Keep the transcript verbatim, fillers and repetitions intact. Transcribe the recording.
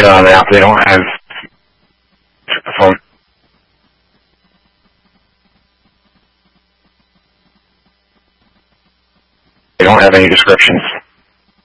data on the app. They don't have phone. They don't have any descriptions.